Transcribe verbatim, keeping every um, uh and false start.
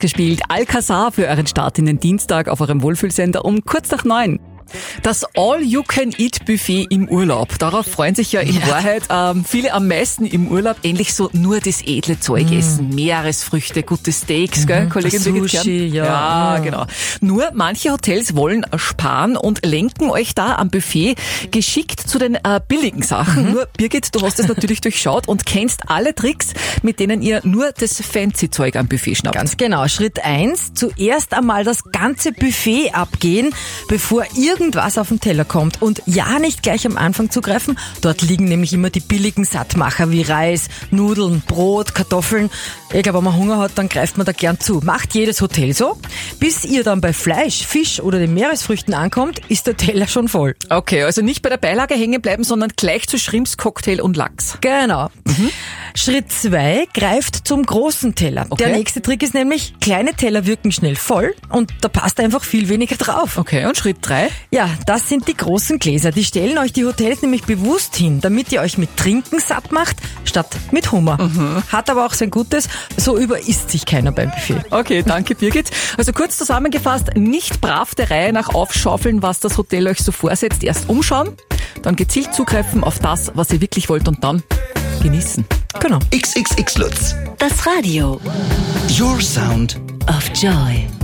gespielt Alcazar für euren Start in den Dienstag auf eurem Wohlfühlsender um kurz nach neun. Das All-You-Can-Eat-Buffet im Urlaub. Darauf freuen sich ja in ja. Wahrheit ähm, viele am meisten im Urlaub. Endlich so nur das edle Zeug mm. essen. Meeresfrüchte, gute Steaks, mm. gell, Kollegin Sushi, ja. Ja, mm. genau. Nur manche Hotels wollen sparen und lenken euch da am Buffet geschickt zu den äh, billigen Sachen. Mm. Nur Birgit, du hast es natürlich durchschaut und kennst alle Tricks, mit denen ihr nur das fancy Zeug am Buffet schnappt. Ganz genau. Schritt eins, zuerst einmal das ganze Buffet abgehen, bevor ihr irgendwas auf den Teller kommt und ja nicht gleich am Anfang zugreifen. Dort liegen nämlich immer die billigen Sattmacher wie Reis, Nudeln, Brot, Kartoffeln. Ich glaube, wenn man Hunger hat, dann greift man da gern zu. Macht jedes Hotel so. Bis ihr dann bei Fleisch, Fisch oder den Meeresfrüchten ankommt, ist der Teller schon voll. Okay, also nicht bei der Beilage hängen bleiben, sondern gleich zu Shrimps, Cocktail und Lachs. Genau. Mhm. Schritt zwei, greift zum großen Teller. Okay. Der nächste Trick ist nämlich, kleine Teller wirken schnell voll und da passt einfach viel weniger drauf. Okay, und Schritt drei? Ja, das sind die großen Gläser. Die stellen euch die Hotels nämlich bewusst hin, damit ihr euch mit Trinken satt macht, statt mit Hummer. Mhm. Hat aber auch sein Gutes, so überisst sich keiner beim Buffet. Okay, danke Birgit. Also kurz zusammengefasst, nicht brav der Reihe nach aufschaufeln, was das Hotel euch so vorsetzt. Erst umschauen, dann gezielt zugreifen auf das, was ihr wirklich wollt und dann genießen. Genau. X X X Lutz. Das Radio. Your Sound of Joy.